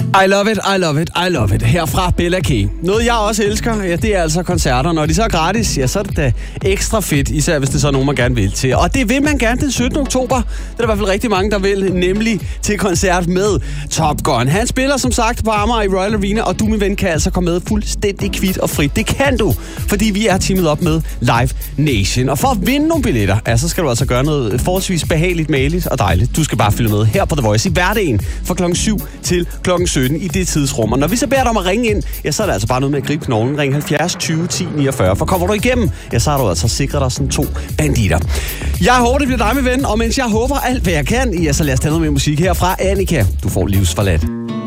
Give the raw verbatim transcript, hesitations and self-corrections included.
I love it, I love it, I love it. Herfra Bella K. Noget jeg også elsker, ja, det er altså koncerter. Når de så er gratis, ja, så er det da ekstra fedt, især hvis det så er nogen, man gerne vil til. Og det vil man gerne den syttende oktober. Det er der i hvert fald rigtig mange, der vil, nemlig til koncert med Top Gun. Han spiller som sagt på Amager i Royal Arena, og du, min ven, kan altså komme med fuldstændig kvit og frit. Det kan du, fordi vi er teamet op med Live Nation. Og for at vinde nogle billetter, ja, så skal du altså gøre noget forholdsvis behageligt, mageligt og dejligt. Du skal bare følge med her på The Voice i hverdagen fra klokken syv til klokken sytten i det tidsrum. Og når vi så beder dig om at ringe ind, ja, så er det altså bare noget med at gribe knoglen. Ring halvfjerds tyve ti niogfyrre. For kommer du igennem, ja, så har du altså sikret dig sådan to banditter. Jeg håber, det bliver dig, min ven, og mens jeg håber alt, hvad jeg kan, ja, så lad os tage noget med musik her fra Annika. Du får livsforladt.